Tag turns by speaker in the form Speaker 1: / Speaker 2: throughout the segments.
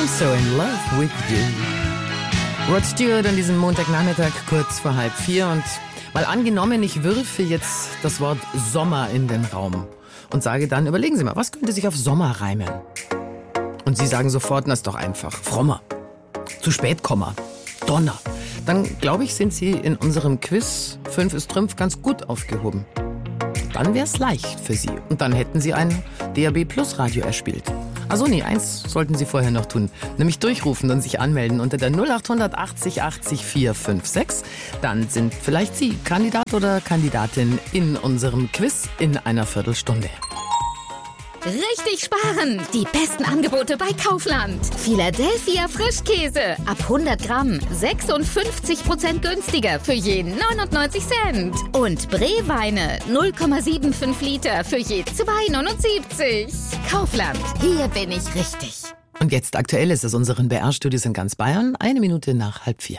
Speaker 1: I'm so in love with you. Rod Stewart an diesem Montagnachmittag kurz vor 3:30 und mal angenommen, ich würfe jetzt das Wort Sommer in den Raum und sage dann, überlegen Sie mal, was könnte sich auf Sommer reimen? Und Sie sagen sofort, na ist doch einfach, frommer, zu spät kommen, Donner. Dann glaube ich, sind Sie in unserem Quiz 5 ist Trümpf ganz gut aufgehoben. Dann wäre es leicht für Sie und dann hätten Sie ein DAB Plus Radio erspielt. Also nee, eins sollten Sie vorher noch tun, nämlich durchrufen und sich anmelden unter der 0800 80 80 456. Dann sind vielleicht Sie Kandidat oder Kandidatin in unserem Quiz in einer Viertelstunde.
Speaker 2: Richtig sparen! Die besten Angebote bei Kaufland. Philadelphia Frischkäse. Ab 100 Gramm 56% günstiger für je 99 Cent. Und Breweine 0,75 Liter für je 2,79. Kaufland, hier bin ich richtig.
Speaker 1: Und jetzt aktuell ist es unseren BR-Studios in ganz Bayern, 1 Minute nach 3:30.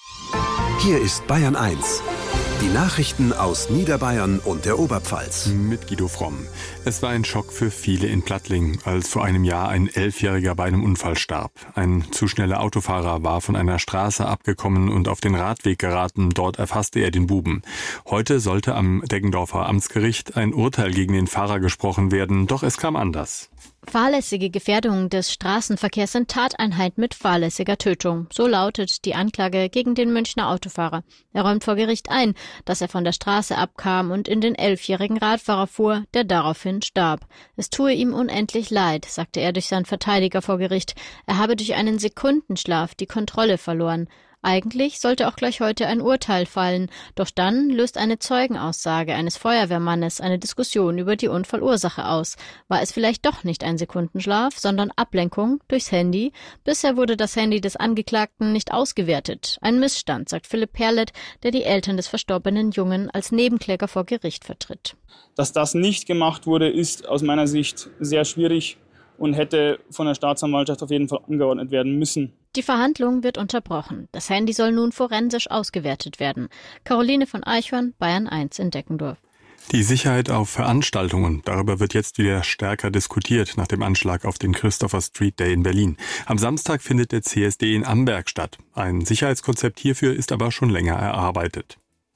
Speaker 3: Hier ist Bayern 1. Die Nachrichten aus Niederbayern und der Oberpfalz.
Speaker 4: Mit Guido Fromm. Es war ein Schock für viele in Plattling, als vor einem Jahr ein 11-Jähriger bei einem Unfall starb. Ein zu schneller Autofahrer war von einer Straße abgekommen und auf den Radweg geraten. Dort erfasste er den Buben. Heute sollte am Deggendorfer Amtsgericht ein Urteil gegen den Fahrer gesprochen werden, doch es kam anders.
Speaker 5: Fahrlässige Gefährdung des Straßenverkehrs sind Tateinheit mit fahrlässiger Tötung. So lautet die Anklage gegen den Münchner Autofahrer. Er räumt vor Gericht ein, dass er von der Straße abkam und in den 11-jährigen Radfahrer fuhr, der daraufhin starb. Es tue ihm unendlich leid, sagte er durch seinen Verteidiger vor Gericht. Er habe durch einen Sekundenschlaf die Kontrolle verloren. Eigentlich sollte auch gleich heute ein Urteil fallen, doch dann löst eine Zeugenaussage eines Feuerwehrmannes eine Diskussion über die Unfallursache aus. War es vielleicht doch nicht ein Sekundenschlaf, sondern Ablenkung durchs Handy? Bisher wurde das Handy des Angeklagten nicht ausgewertet. Ein Missstand, sagt Philipp Perlet, der die Eltern des verstorbenen Jungen als Nebenkläger vor Gericht vertritt.
Speaker 6: Dass das nicht gemacht wurde, ist aus meiner Sicht sehr schwierig und hätte von der Staatsanwaltschaft auf jeden Fall angeordnet werden müssen.
Speaker 5: Die Verhandlung wird unterbrochen. Das Handy soll nun forensisch ausgewertet werden. Caroline von Eichhorn, Bayern 1 in Deckendorf.
Speaker 4: Die Sicherheit auf Veranstaltungen, darüber wird jetzt wieder stärker diskutiert nach dem Anschlag auf den Christopher Street Day in Berlin. Am Samstag findet der CSD in Amberg statt. Ein Sicherheitskonzept hierfür ist aber schon länger erarbeitet.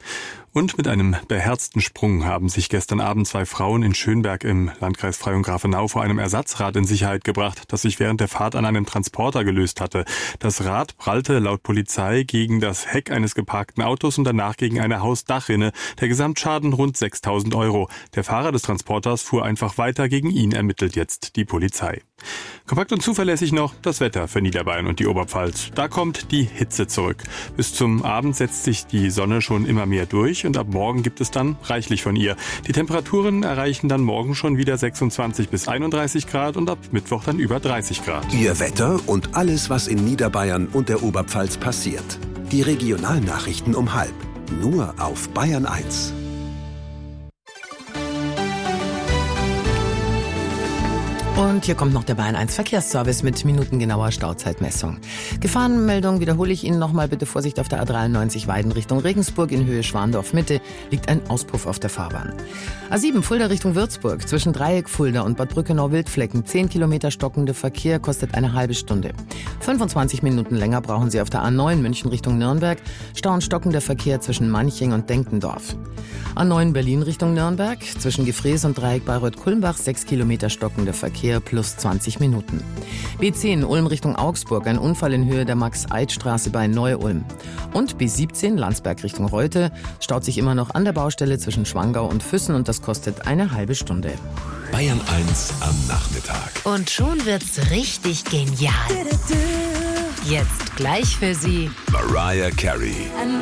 Speaker 4: Und mit einem beherzten Sprung haben sich gestern Abend 2 Frauen in Schönberg im Landkreis Freyung-Grafenau vor einem Ersatzrad in Sicherheit gebracht, das sich während der Fahrt an einem Transporter gelöst hatte. Das Rad prallte laut Polizei gegen das Heck eines geparkten Autos und danach gegen eine Hausdachrinne. Der Gesamtschaden rund 6.000 €. Der Fahrer des Transporters fuhr einfach weiter, gegen ihn ermittelt jetzt die Polizei. Kompakt und zuverlässig noch das Wetter für Niederbayern und die Oberpfalz. Da kommt die Hitze zurück. Bis zum Abend setzt sich die Sonne schon immer mehr durch und ab morgen gibt es dann reichlich von ihr. Die Temperaturen erreichen dann morgen schon wieder 26 bis 31 Grad und ab Mittwoch dann über 30 Grad.
Speaker 3: Ihr Wetter und alles, was in Niederbayern und der Oberpfalz passiert. Die Regionalnachrichten um 12:30. Nur auf Bayern 1.
Speaker 1: Und hier kommt noch der Bayern 1 Verkehrsservice mit minutengenauer Stauzeitmessung. Gefahrenmeldung wiederhole ich Ihnen nochmal, bitte Vorsicht auf der A93 Weiden Richtung Regensburg in Höhe Schwandorf Mitte liegt ein Auspuff auf der Fahrbahn. A7 Fulda Richtung Würzburg zwischen Dreieck Fulda und Bad Brückenau-Wildflecken 10 Kilometer stockende Verkehr kostet eine halbe Stunde. 25 Minuten länger brauchen Sie auf der A9 München Richtung Nürnberg, Stau und stockender Verkehr zwischen Manching und Denkendorf. A9 Berlin Richtung Nürnberg zwischen Gefrees und Dreieck Bayreuth-Kulmbach 6 Kilometer stockender Verkehr plus 20 Minuten. B10 Ulm Richtung Augsburg, ein Unfall in Höhe der Max-Eid-Straße bei Neu-Ulm. Und B17 Landsberg Richtung Reute staut sich immer noch an der Baustelle zwischen Schwangau und Füssen und das kostet eine halbe Stunde.
Speaker 3: Bayern 1 am Nachmittag.
Speaker 2: Und schon wird's richtig genial. Jetzt gleich für Sie
Speaker 3: Mariah Carey.